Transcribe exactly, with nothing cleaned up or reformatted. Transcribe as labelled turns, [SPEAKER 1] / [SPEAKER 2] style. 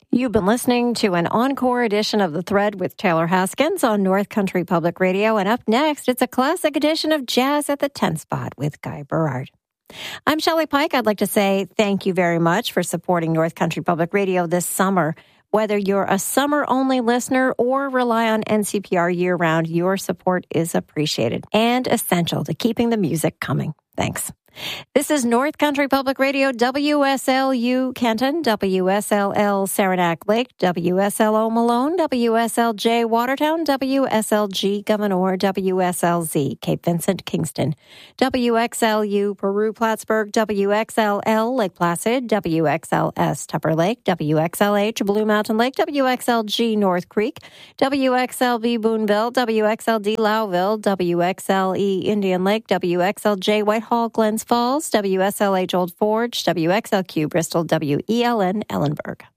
[SPEAKER 1] You've been listening to an encore edition of The Thread with Taylor Haskins on North Country Public Radio. And up next, it's a classic edition of Jazz at the ten Spot with Guy Berard. I'm Shelley Pike. I'd like to say thank you very much for supporting North Country Public Radio this summer. Whether you're a summer-only listener or rely on N C P R year-round, your support is appreciated and essential to keeping the music coming. Thanks. This is North Country Public Radio, W S L U Kenton, W S L L Saranac Lake, W S L O Malone, W S L J Watertown, W S L G Gouverneur, W S L Z Cape Vincent Kingston, W X L U Peru Plattsburgh, W X L L Lake Placid, W X L S Tupper Lake, W X L H Blue Mountain Lake, W X L G North Creek, W X L V Boonville, W X L D Lowville, W X L E Indian Lake, W X L J Whitehall Glens Falls, W S L H Old Forge, W X L Q Bristol, W E L N Ellenburg.